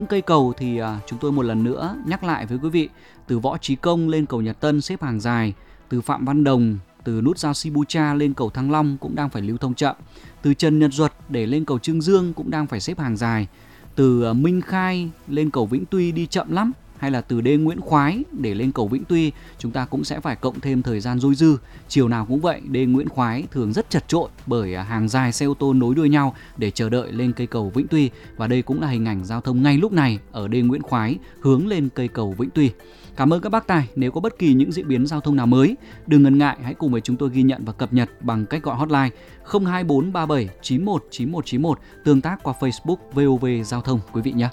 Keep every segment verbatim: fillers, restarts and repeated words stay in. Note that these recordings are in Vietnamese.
Cây cầu thì à, chúng tôi một lần nữa nhắc lại với quý vị, từ Võ Trí Công lên cầu Nhật Tân xếp hàng dài, từ Phạm Văn Đồng, từ nút giao Sibucha lên cầu Thăng Long cũng đang phải lưu thông chậm, từ Trần Nhật Duật để lên cầu Chương Dương cũng đang phải xếp hàng dài, từ Minh Khai lên cầu Vĩnh Tuy đi chậm lắm, hay là từ đê Nguyễn Khoái để lên cầu Vĩnh Tuy chúng ta cũng sẽ phải cộng thêm thời gian dôi dư. Chiều nào cũng vậy, đê Nguyễn Khoái thường rất chật chội bởi hàng dài xe ô tô nối đuôi nhau để chờ đợi lên cây cầu Vĩnh Tuy, và đây cũng là hình ảnh giao thông ngay lúc này ở đê Nguyễn Khoái hướng lên cây cầu Vĩnh Tuy. Cảm ơn các bác tài. Nếu có bất kỳ những diễn biến giao thông nào mới, đừng ngần ngại, hãy cùng với chúng tôi ghi nhận và cập nhật bằng cách gọi hotline không hai bốn ba bảy chín một chín một chín một, tương tác qua Facebook vê o vê Giao thông quý vị nhé.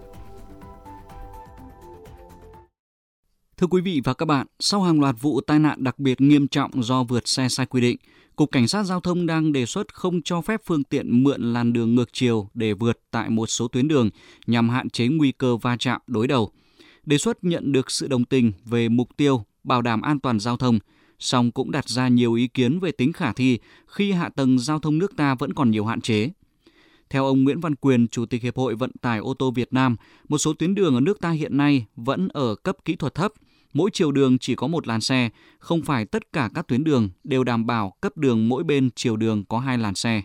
Thưa quý vị và các bạn, sau hàng loạt vụ tai nạn đặc biệt nghiêm trọng do vượt xe sai quy định, Cục Cảnh sát Giao thông đang đề xuất không cho phép phương tiện mượn làn đường ngược chiều để vượt tại một số tuyến đường nhằm hạn chế nguy cơ va chạm đối đầu. Đề xuất nhận được sự đồng tình về mục tiêu bảo đảm an toàn giao thông, song cũng đặt ra nhiều ý kiến về tính khả thi khi hạ tầng giao thông nước ta vẫn còn nhiều hạn chế. Theo ông Nguyễn Văn Quyền, Chủ tịch Hiệp hội Vận tải ô tô Việt Nam, một số tuyến đường ở nước ta hiện nay vẫn ở cấp kỹ thuật thấp, mỗi chiều đường chỉ có một làn xe, không phải tất cả các tuyến đường đều đảm bảo cấp đường mỗi bên chiều đường có hai làn xe.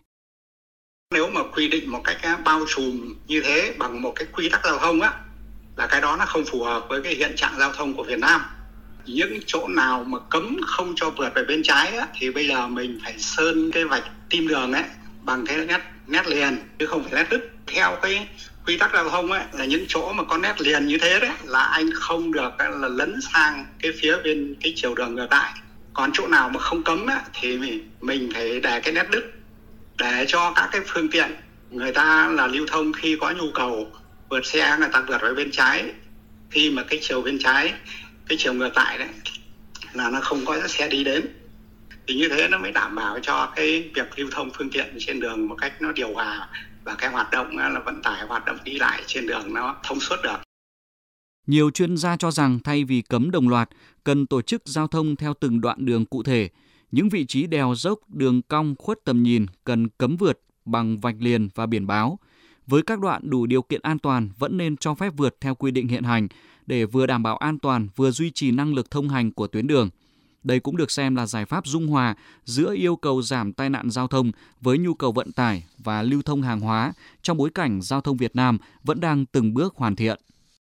Nếu mà quy định một cách bao trùm như thế bằng một cái quy tắc giao thông á, là cái đó nó không phù hợp với cái hiện trạng giao thông của Việt Nam. Những chỗ nào mà cấm không cho vượt về bên trái á, thì bây giờ mình phải sơn cái vạch tim đường ấy bằng cái nét nét liền chứ không phải nét đứt. Theo cái quy tắc giao thông ấy, là những chỗ mà có nét liền như thế đấy là anh không được là lấn sang cái phía bên cái chiều đường ngược lại. Còn chỗ nào mà không cấm ấy, thì mình, mình phải để cái nét đứt để cho các cái phương tiện người ta là lưu thông khi có nhu cầu vượt xe, người ta vượt về bên trái, khi mà cái chiều bên trái, cái chiều ngược lại đấy là nó không có xe đi đến, thì như thế nó mới đảm bảo cho cái việc lưu thông phương tiện trên đường một cách nó điều hòa và cái hoạt động là vận tải, hoạt động đi lại trên đường nó thông suốt được. Nhiều chuyên gia cho rằng thay vì cấm đồng loạt, cần tổ chức giao thông theo từng đoạn đường cụ thể. Những vị trí đèo dốc, đường cong khuất tầm nhìn cần cấm vượt bằng vạch liền và biển báo. Với các đoạn đủ điều kiện an toàn vẫn nên cho phép vượt theo quy định hiện hành để vừa đảm bảo an toàn vừa duy trì năng lực thông hành của tuyến đường. Đây cũng được xem là giải pháp dung hòa giữa yêu cầu giảm tai nạn giao thông với nhu cầu vận tải và lưu thông hàng hóa trong bối cảnh giao thông Việt Nam vẫn đang từng bước hoàn thiện.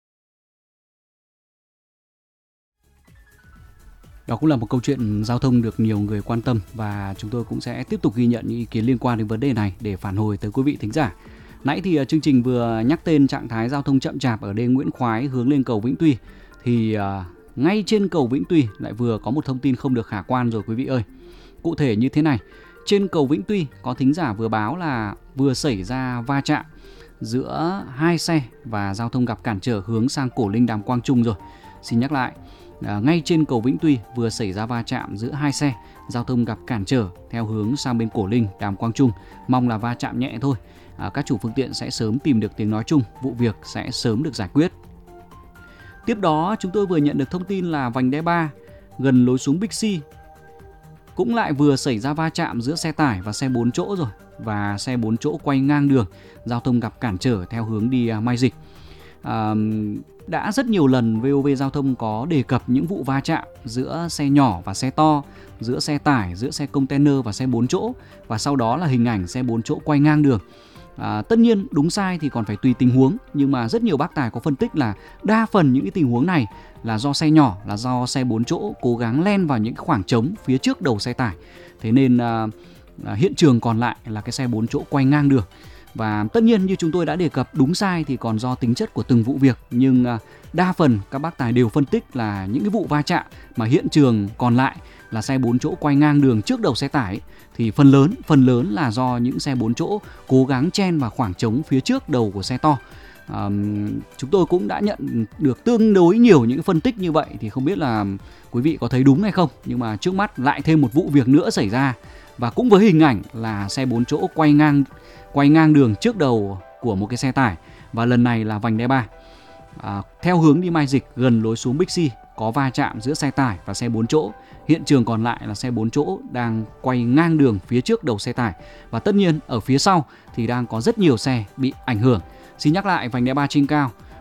Đó cũng là một câu chuyện giao thông được nhiều người quan tâm, và chúng tôi cũng sẽ tiếp tục ghi nhận những ý kiến liên quan đến vấn đề này để phản hồi tới quý vị thính giả. Nãy thì chương trình vừa nhắc tên trạng thái giao thông chậm chạp ở đê Nguyễn Khoái hướng lên cầu Vĩnh Tuy, thì uh, ngay trên cầu Vĩnh Tuy lại vừa có một thông tin không được khả quan rồi quý vị ơi. Cụ thể như thế này, trên cầu Vĩnh Tuy có thính giả vừa báo là vừa xảy ra va chạm giữa hai xe và giao thông gặp cản trở hướng sang Cổ Linh Đàm Quang Trung rồi. Xin nhắc lại, À, ngay trên cầu Vĩnh Tuy vừa xảy ra va chạm giữa hai xe, giao thông gặp cản trở theo hướng sang bên Cổ Linh, Đàm Quang Trung. Mong là va chạm nhẹ thôi, à, các chủ phương tiện sẽ sớm tìm được tiếng nói chung, vụ việc sẽ sớm được giải quyết. Tiếp đó chúng tôi vừa nhận được thông tin là vành đai ba gần lối xuống Bixi cũng lại vừa xảy ra va chạm giữa xe tải và xe bốn chỗ rồi, và xe bốn chỗ quay ngang đường, giao thông gặp cản trở theo hướng đi à, Mai Dịch. À, đã rất nhiều lần vê o vê Giao thông có đề cập những vụ va chạm giữa xe nhỏ và xe to, giữa xe tải, giữa xe container và xe bốn chỗ, và sau đó là hình ảnh xe bốn chỗ quay ngang đường. À, tất nhiên đúng sai thì còn phải tùy tình huống, nhưng mà rất nhiều bác tài có phân tích là đa phần những cái tình huống này là do xe nhỏ, là do xe bốn chỗ cố gắng len vào những khoảng trống phía trước đầu xe tải. Thế nên à, à, hiện trường còn lại là cái xe bốn chỗ quay ngang đường. Và tất nhiên như chúng tôi đã đề cập, đúng sai thì còn do tính chất của từng vụ việc, nhưng đa phần các bác tài đều phân tích là những cái vụ va chạm mà hiện trường còn lại là xe bốn chỗ quay ngang đường trước đầu xe tải thì phần lớn phần lớn là do những xe bốn chỗ cố gắng chen vào khoảng trống phía trước đầu của xe to. À, chúng tôi cũng đã nhận được tương đối nhiều những phân tích như vậy, thì không biết là quý vị có thấy đúng hay không, nhưng mà trước mắt lại thêm một vụ việc nữa xảy ra, và cũng với hình ảnh là xe bốn chỗ quay ngang quay ngang đường trước đầu của một cái xe tải, và lần này là vành đai ba à, theo hướng đi Mai Dịch gần lối xuống Bixi có va chạm giữa xe tải và xe bốn chỗ. Hiện trường còn lại là xe bốn chỗ đang quay ngang đường phía trước đầu xe tải, và tất nhiên ở phía sau thì đang có rất nhiều xe bị ảnh hưởng. Xin nhắc lại, vành đai ba trên cao